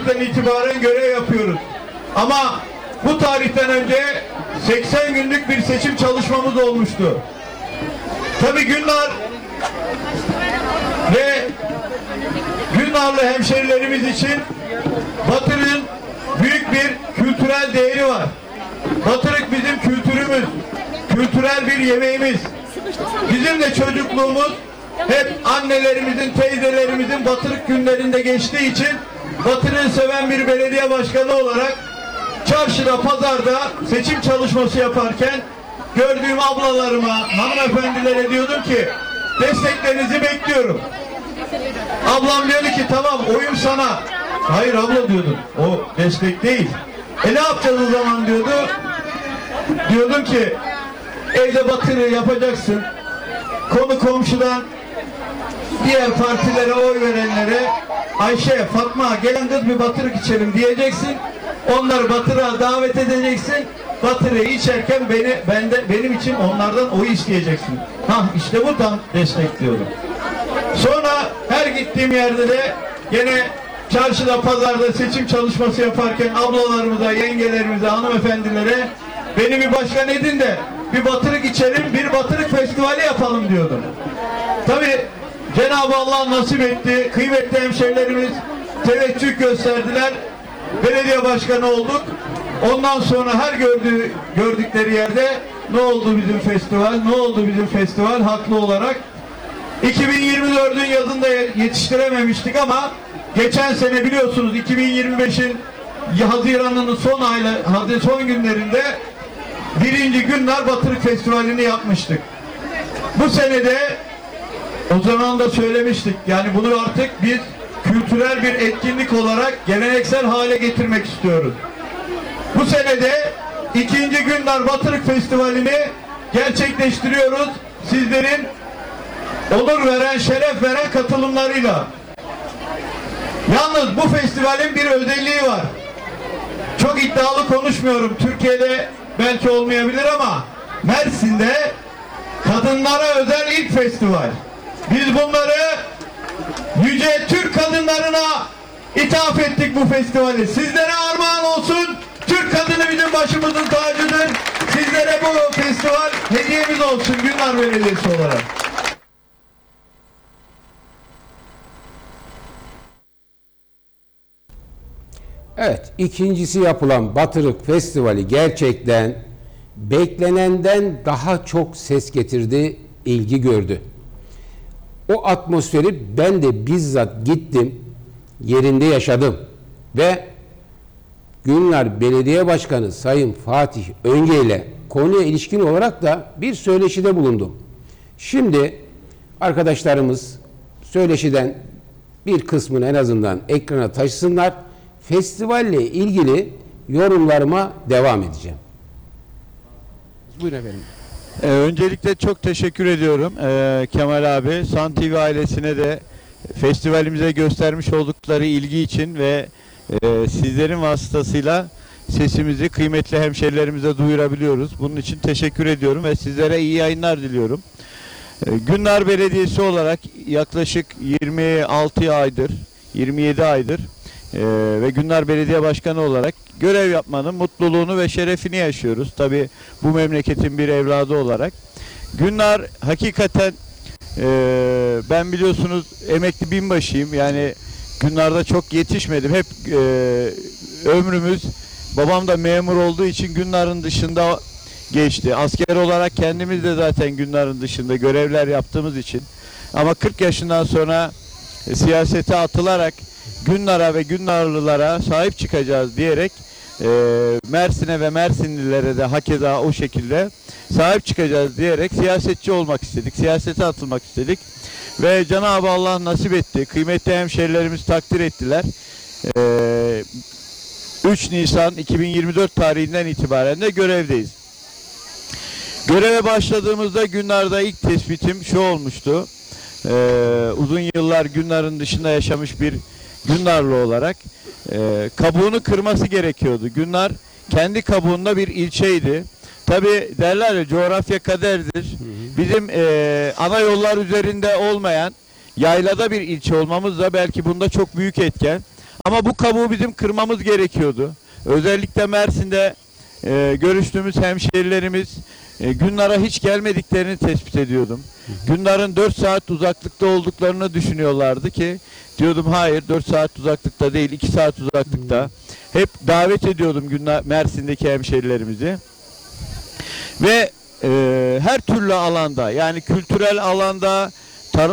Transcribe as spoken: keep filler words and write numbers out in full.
tarihten itibaren görev yapıyoruz. Ama bu tarihten önce seksen günlük bir seçim çalışmamız olmuştu. Tabii Günnar ve Günnarlı hemşerilerimiz için Batırık'ın büyük bir kültürel değeri var. Batırık bizim kültürümüz, kültürel bir yemeğimiz. Bizim de çocukluğumuz hep annelerimizin, teyzelerimizin Batırık günlerinde geçtiği için Batırık'ı seven bir belediye başkanı olarak çarşıda, pazarda seçim çalışması yaparken gördüğüm ablalarıma, hanımefendilere diyordum ki desteklerinizi bekliyorum. Ablam diyordu ki tamam oyum sana. Hayır abla diyordum, o destek değil. E ne yapacağız o zaman diyordu. Diyordum ki evde Batırık'ı yapacaksın. Konu komşudan diğer partilere oy verenlere Ayşe, Fatma gelin kız bir Batırık içelim diyeceksin. Onları Batırık'a davet edeceksin. Batırık'ı içerken beni, ben de, benim için onlardan oy isteyeceksin. Hah işte bu tam destek diyordum. Sonra her gittiğim yerde de gene çarşıda, pazarda seçim çalışması yaparken ablalarımıza, yengelerimize, hanımefendilere beni bir başkan edin de bir Batırık içelim, bir Batırık festivali yapalım diyordum. Tabii Cenab-ı Allah nasip etti. Kıymetli hemşehrilerimiz teveccüh gösterdiler. Belediye başkanı olduk. Ondan sonra her gördüğü, gördükleri yerde ne oldu bizim festival, ne oldu bizim festival haklı olarak. iki bin yirmi dördün yazında yetiştirememiştik ama geçen sene biliyorsunuz iki bin yirmi beşin Haziran'ın son ayla, son günlerinde birinci Günnar Batırık Festivali'ni yapmıştık. Bu senede o zaman da söylemiştik. Yani bunu artık biz kültürel bir etkinlik olarak geleneksel hale getirmek istiyoruz. Bu senede ikinci Günnar Batırık Festivali'ni gerçekleştiriyoruz. Sizlerin onur veren, şeref veren katılımlarıyla. Yalnız bu festivalin bir özelliği var. Çok iddialı konuşmuyorum. Türkiye'de belki olmayabilir ama Mersin'de kadınlara özel ilk festival. Biz bunları yüce Türk kadınlarına ithaf ettik bu festivali. Sizlere armağan olsun. Türk kadını bizim başımızın tacıdır. Sizlere bu festival hediyemiz olsun Günnar Belediyesi olarak. Evet, ikincisi yapılan Batırık Festivali gerçekten beklenenden daha çok ses getirdi, ilgi gördü. O atmosferi ben de bizzat gittim, yerinde yaşadım ve Günnar Belediye Başkanı Sayın Fatih Önge ile konuya ilişkin olarak da bir söyleşide bulundum. Şimdi arkadaşlarımız söyleşiden bir kısmını en azından ekrana taşısınlar. Festivalle ilgili yorumlarıma devam edeceğim. Buyurun efendim. Ee, öncelikle çok teşekkür ediyorum ee, Kemal abi, Sun T V ailesine de festivalimize göstermiş oldukları ilgi için ve e, sizlerin vasıtasıyla sesimizi kıymetli hemşerilerimize duyurabiliyoruz. Bunun için teşekkür ediyorum ve sizlere iyi yayınlar diliyorum. Ee, Günnar Belediyesi olarak yaklaşık yirmi altı aydır, yirmi yedi aydır Ee, ve Günnar Belediye Başkanı olarak görev yapmanın mutluluğunu ve şerefini yaşıyoruz. Tabii bu memleketin bir evladı olarak. Günnar hakikaten e, ben biliyorsunuz emekli binbaşıyım. Yani Günnar'da çok yetişmedim. Hep e, ömrümüz, babam da memur olduğu için Günnar'ın dışında geçti. Asker olarak kendimiz de zaten Günnar'ın dışında görevler yaptığımız için. Ama kırk yaşından sonra e, siyasete atılarak Günnar'a ve Günnarlılara sahip çıkacağız diyerek e, Mersin'e ve Mersinlilere de hakeza o şekilde sahip çıkacağız diyerek siyasetçi olmak istedik. Siyasete atılmak istedik. Ve Cenab-ı Allah nasip etti. Kıymetli hemşerilerimiz takdir ettiler. E, üç Nisan iki bin yirmi dört tarihinden itibaren de görevdeyiz. Göreve başladığımızda Günnar'da ilk tespitim şu olmuştu. E, uzun yıllar Günnar'ın dışında yaşamış bir Günnarlı olarak e, kabuğunu kırması gerekiyordu. Günnar kendi kabuğunda bir ilçeydi. Tabi derler ya, coğrafya kaderdir. Hı hı. Bizim e, ana yollar üzerinde olmayan yaylada bir ilçe olmamız da belki bunda çok büyük etken. Ama bu kabuğu bizim kırmamız gerekiyordu. Özellikle Mersin'de e, görüştüğümüz hemşehrilerimiz e, Günlar'a hiç gelmediklerini tespit ediyordum. Günlar'ın dört saat uzaklıkta olduklarını düşünüyorlardı ki diyordum hayır, dört saat uzaklıkta değil, iki saat uzaklıkta. Hep davet ediyordum Günlar, Mersin'deki hemşehrilerimizi. Ve e, her türlü alanda, yani kültürel alanda,